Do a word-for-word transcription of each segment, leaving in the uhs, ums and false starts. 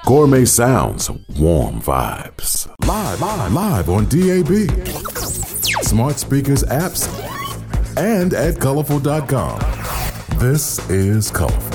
Gourmet sounds, warm vibes. Live, live, live on D A B, smart speakers, apps, and at colorful dot com. This is Colorful.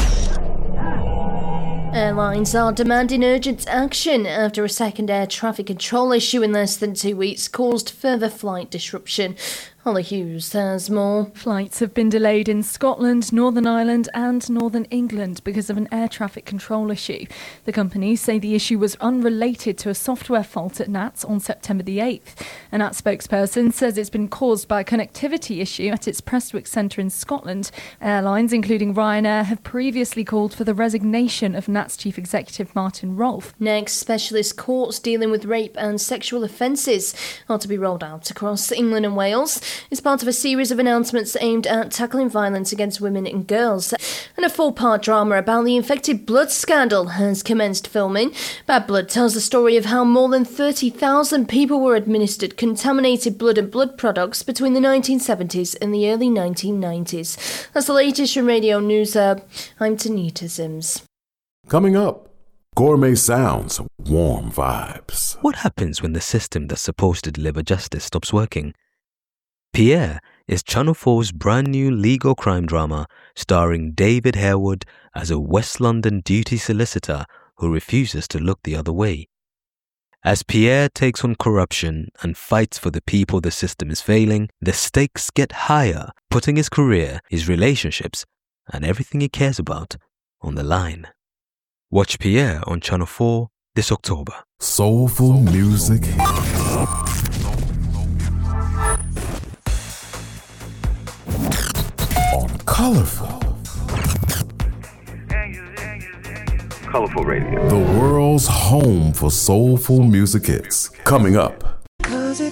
Airlines are demanding urgent action after a second air traffic control issue in less than two weeks caused further flight disruption. Holly Hughes has more. Flights have been delayed in Scotland, Northern Ireland and Northern England because of an air traffic control issue. The companies say the issue was unrelated to a software fault at N A T S on September the eighth. A N A T S spokesperson says it's been caused by a connectivity issue at its Prestwick centre in Scotland. Airlines, including Ryanair, have previously called for the resignation of N A T S Chief Executive Martin Rolfe. Next, specialist courts dealing with rape and sexual offences are to be rolled out across England and Wales. It's part of a series of announcements aimed at tackling violence against women and girls. And a four-part drama about the infected blood scandal has commenced filming. Bad Blood tells the story of how more than thirty thousand people were administered contaminated blood and blood products between the nineteen seventies and the early nineteen nineties. That's the latest from Radio News Hub. I'm Tanita Sims. Coming up, gourmet sounds, warm vibes. What happens when the system that's supposed to deliver justice stops working? Pierre is Channel four's brand new legal crime drama starring David Harewood as a West London duty solicitor who refuses to look the other way. As Pierre takes on corruption and fights for the people the system is failing, the stakes get higher, putting his career, his relationships, and everything he cares about on the line. Watch Pierre on Channel four this October. Soulful music. On Colorful. Colorful Radio. The world's home for soulful music hits. Coming up.